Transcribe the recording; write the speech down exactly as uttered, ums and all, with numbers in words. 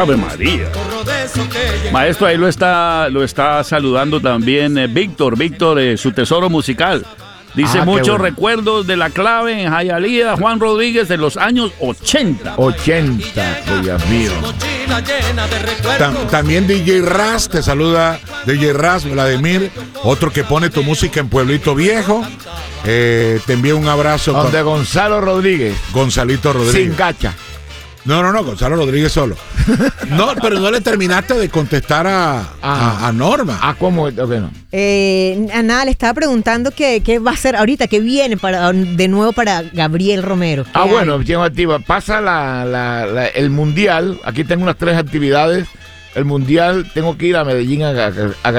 Ave María. Maestro, ahí lo está, lo está saludando también eh, Víctor, Víctor, eh, su tesoro musical. Dice Ah, muchos bueno. recuerdos de la clave en Hialeah, Juan Rodríguez de los años ochenta. ochenta, oh, Dios mío. Tam- también D J Raz, te saluda D J Raz, Vladimir, otro que pone tu música en Pueblito Viejo. Eh, te envío un abrazo con Donde Gonzalo Rodríguez, Gonzalito sin Rodríguez. gacha. No, no, no, Gonzalo Rodríguez solo. No, pero no le terminaste de contestar a, a, a Norma. Ah, ¿cómo? Bueno. Eh, a nada, le estaba preguntando qué, qué va a hacer ahorita, qué viene para de nuevo para Gabriel Romero. ¿Qué Ah, hay? bueno, bien activa. Pasa la, la, la- el mundial. Aquí tengo unas tres actividades. El mundial, tengo que ir a Medellín a, a, a